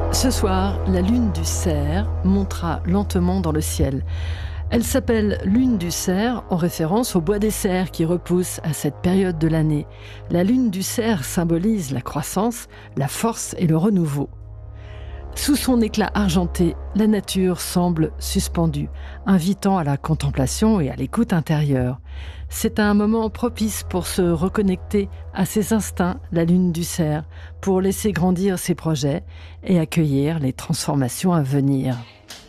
Ce soir, la lune du cerf montera lentement dans le ciel. Elle s'appelle lune du cerf en référence au bois des cerfs qui repousse à cette période de l'année. La lune du cerf symbolise la croissance, la force et le renouveau. Sous son éclat argenté, la nature semble suspendue, invitant à la contemplation et à l'écoute intérieure. C'est un moment propice pour se reconnecter à ses instincts, la lune du cerf, pour laisser grandir ses projets et accueillir les transformations à venir.